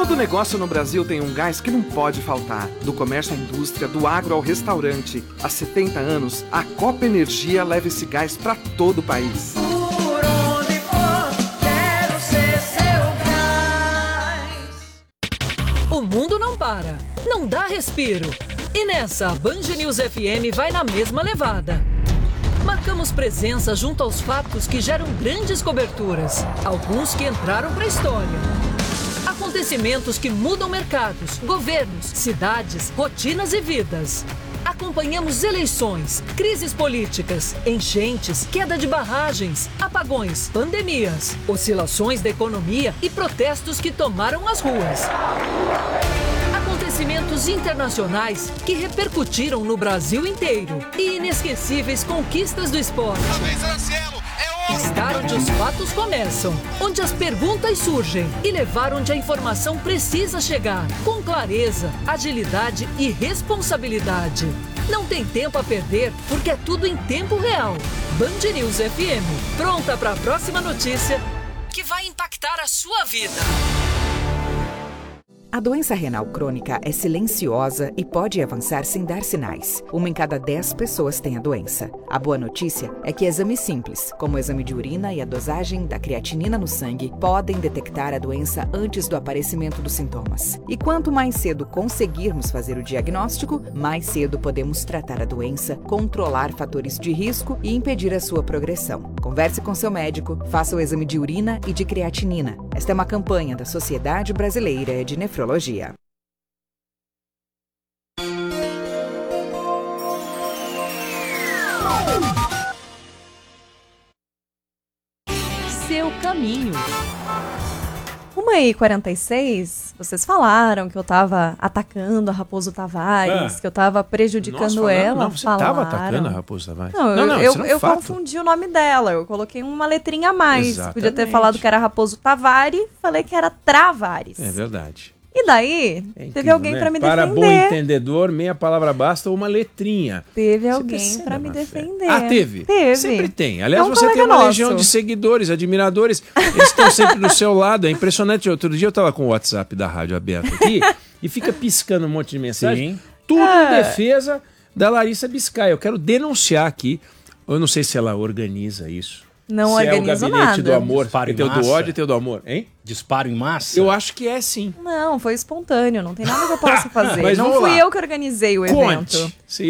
Todo negócio no Brasil tem um gás que não pode faltar. Do comércio à indústria, do agro ao restaurante. Há 70 anos, a Copa Energia leva esse gás para todo o país. Por onde for, quero ser seu gás. O mundo não para, não dá respiro. E nessa, a Band News FM vai na mesma levada. Marcamos presença junto aos fatos que geram grandes coberturas. Alguns que entraram para a história. Acontecimentos que mudam mercados, governos, cidades, rotinas e vidas. Acompanhamos eleições, crises políticas, enchentes, queda de barragens, apagões, pandemias, oscilações da economia e protestos que tomaram as ruas. Acontecimentos internacionais que repercutiram no Brasil inteiro e inesquecíveis conquistas do esporte. Estar onde os fatos começam, onde as perguntas surgem e levar onde a informação precisa chegar, com clareza, agilidade e responsabilidade. Não tem tempo a perder, porque é tudo em tempo real. Band News FM, pronta para a próxima notícia que vai impactar a sua vida. A doença renal crônica é silenciosa e pode avançar sem dar sinais. 1 em cada 10 pessoas tem a doença. A boa notícia é que exames simples, como o exame de urina e a dosagem da creatinina no sangue, podem detectar a doença antes do aparecimento dos sintomas. E quanto mais cedo conseguirmos fazer o diagnóstico, mais cedo podemos tratar a doença, controlar fatores de risco e impedir a sua progressão. Converse com seu médico, faça o exame de urina e de creatinina. Esta é uma campanha da Sociedade Brasileira de Nefrologia. Seu caminho. 1h46, vocês falaram que eu tava atacando a Raposo Tavares, que eu tava prejudicando ela. Não, você tava atacando a Raposo Tavares. Não, eu confundi o nome dela, eu coloquei uma letrinha a mais. Exatamente. Podia ter falado que era Raposo Tavares, falei que era Travares. É verdade. E daí, teve alguém pra me defender. Para bom entendedor, meia palavra basta ou uma letrinha. Teve alguém pra me defender. Ah, teve? Teve. Sempre tem. Aliás, É um você tem uma colega legião nosso. de seguidores, admiradores. Eles estão sempre do seu lado. É impressionante. Outro dia eu estava com o WhatsApp da rádio aberto aqui e fica piscando um monte de mensagem. Sim. Tudo em defesa da Larissa Biscay. Eu quero denunciar aqui. Eu não sei se ela organiza isso. Não se organizo é o gabinete nada. do amor. Disparo em Tem o do massa. ódio e tem o do amor. Hein? Disparo em massa? Eu acho que é sim. Não, foi espontâneo, não tem nada que eu possa fazer. Mas não vamos fui lá. eu que organizei o evento. Conte.